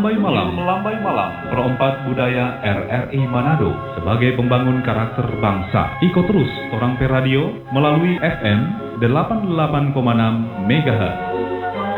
Melambai Malam, Perempat Budaya RRI Manado sebagai pembangun karakter bangsa. Ikut terus Torang Pe Radio melalui FM 88,6 MHz.